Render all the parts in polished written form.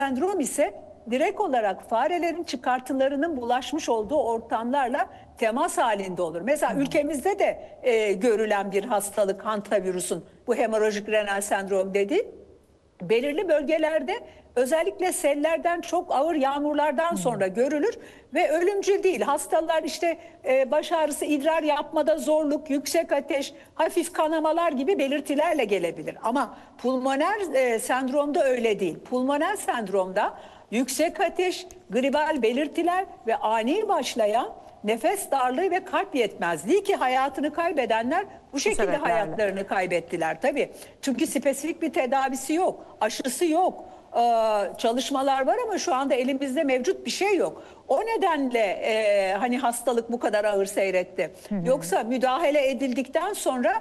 sendrom ise direkt olarak farelerin çıkartılarının bulaşmış olduğu ortamlarla temas halinde olur. Mesela ülkemizde de görülen bir hastalık hantavirüsün, bu hemorajik renal sendrom dediği, belirli bölgelerde özellikle sellerden çok ağır yağmurlardan sonra görülür ve ölümcül değil. Hastalar işte baş ağrısı, idrar yapmada zorluk, yüksek ateş, hafif kanamalar gibi belirtilerle gelebilir. Ama pulmoner sendromda öyle değil. Pulmoner sendromda yüksek ateş, gribal belirtiler ve ani başlayan nefes darlığı ve kalp yetmezliği, ki hayatını kaybedenler bu şekilde hayatlarını kaybettiler tabii. Çünkü spesifik bir tedavisi yok, aşısı yok. Çalışmalar var ama şu anda elimizde mevcut bir şey yok. O nedenle hani hastalık bu kadar ağır seyretti. Yoksa müdahale edildikten sonra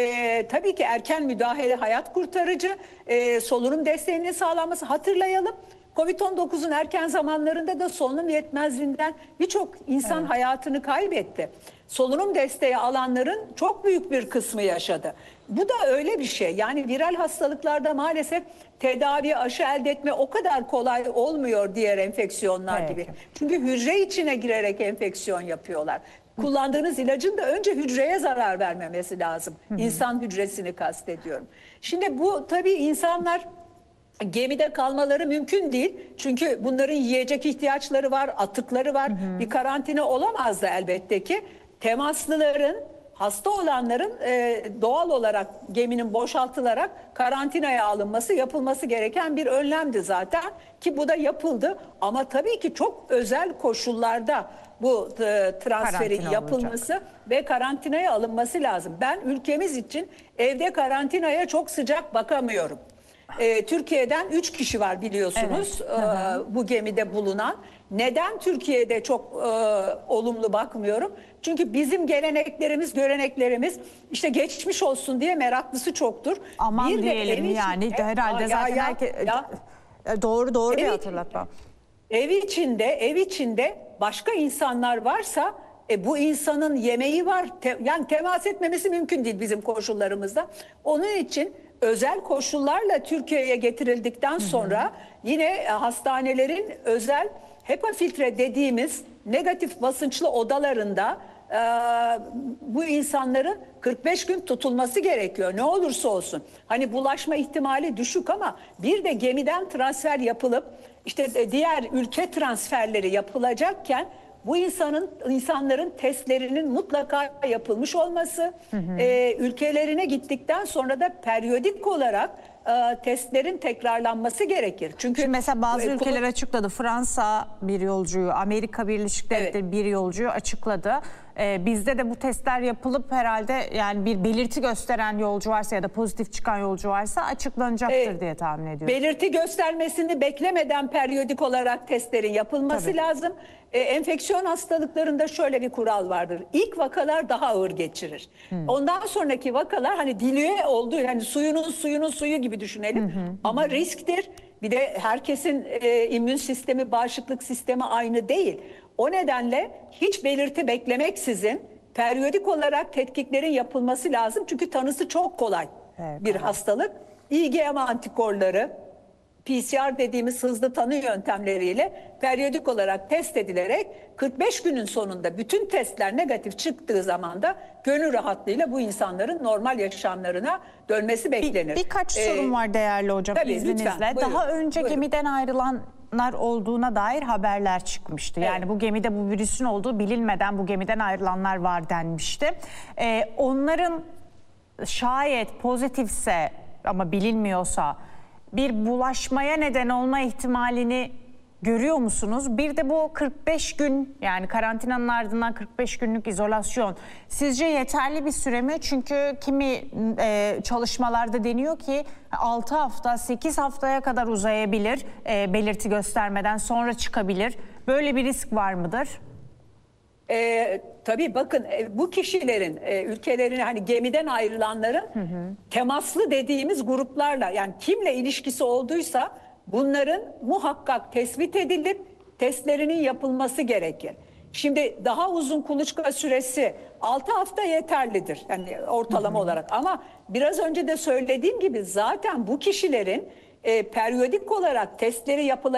tabii ki erken müdahale hayat kurtarıcı, solunum desteğinin sağlanması. Hatırlayalım, Covid-19'un erken zamanlarında da solunum yetmezliğinden birçok insan hayatını kaybetti. Solunum desteği alanların çok büyük bir kısmı yaşadı. Bu da öyle bir şey. Yani viral hastalıklarda maalesef tedavi, aşı elde etme o kadar kolay olmuyor diğer enfeksiyonlar gibi. Çünkü hücre içine girerek enfeksiyon yapıyorlar. Kullandığınız ilacın da önce hücreye zarar vermemesi lazım. İnsan hücresini kastediyorum. Şimdi bu tabii insanlar gemide kalmaları mümkün değil. Çünkü bunların yiyecek ihtiyaçları var, atıkları var. Bir karantina olamazdı elbette ki. Temaslıların, hasta olanların doğal olarak geminin boşaltılarak karantinaya alınması yapılması gereken bir önlemdi zaten. Ki bu da yapıldı. Ama tabii ki çok özel koşullarda bu transferin yapılması ve karantinaya alınması lazım. Ben ülkemiz için evde karantinaya çok sıcak bakamıyorum. Türkiye'den 3 kişi var biliyorsunuz bu gemide bulunan. Neden Türkiye'de çok olumlu bakmıyorum? Çünkü bizim geleneklerimiz, göreneklerimiz işte geçmiş olsun diye meraklısı çoktur. Aman bir diyelim yani herhalde zaten doğru bir hatırlatma. Ev içinde başka insanlar varsa bu insanın yemeği var. Yani temas etmemesi mümkün değil bizim koşullarımızda. Onun için özel koşullarla Türkiye'ye getirildikten sonra yine hastanelerin özel HEPA filtre dediğimiz negatif basınçlı odalarında bu insanların 45 gün tutulması gerekiyor. Ne olursa olsun. Hani bulaşma ihtimali düşük ama bir de gemiden transfer yapılıp işte diğer ülke transferleri yapılacakken bu insanların testlerinin mutlaka yapılmış olması, ülkelerine gittikten sonra da periyodik olarak testlerin tekrarlanması gerekir. Çünkü şimdi mesela bazı ülkeler açıkladı. Fransa bir yolcuyu, Amerika Birleşik Devletleri bir yolcuyu açıkladı. Bizde de bu testler yapılıp herhalde yani bir belirti gösteren yolcu varsa ya da pozitif çıkan yolcu varsa açıklanacaktır diye tahmin ediyorum. Belirti göstermesini beklemeden periyodik olarak testlerin yapılması lazım. Enfeksiyon hastalıklarında şöyle bir kural vardır. İlk vakalar daha ağır geçirir. Ondan sonraki vakalar hani diluye olduğu, hani suyunun suyu gibi düşünelim. Ama risktir. Bir de herkesin immün sistemi, bağışıklık sistemi aynı değil. O nedenle hiç belirti beklemeksizin periyodik olarak tetkiklerin yapılması lazım. Çünkü tanısı çok kolay bir hastalık. IgM antikorları, PCR dediğimiz hızlı tanı yöntemleriyle periyodik olarak test edilerek 45 günün sonunda bütün testler negatif çıktığı zaman da gönül rahatlığıyla bu insanların normal yaşamlarına dönmesi beklenir. Birkaç sorum var değerli hocam, izninizle. Lütfen, daha önce gemiden ayrılanlar olduğuna dair haberler çıkmıştı. Yani bu gemide bu virüsün olduğu bilinmeden bu gemiden ayrılanlar var denmişti. Onların şayet pozitifse ama bilinmiyorsa bir bulaşmaya neden olma ihtimalini görüyor musunuz? Bir de bu 45 gün yani karantinanın ardından 45 günlük izolasyon sizce yeterli bir süre mi? Çünkü kimi çalışmalarda deniyor ki 6 hafta 8 haftaya kadar uzayabilir, belirti göstermeden sonra çıkabilir. Böyle bir risk var mıdır? Tabii bakın bu kişilerin ülkelerine hani gemiden ayrılanların temaslı dediğimiz gruplarla yani kimle ilişkisi olduysa bunların muhakkak tespit edilip testlerinin yapılması gerekir. Şimdi daha uzun kuluçka süresi 6 hafta yeterlidir yani ortalama olarak ama biraz önce de söylediğim gibi zaten bu kişilerin periyodik olarak testleri yapılacak.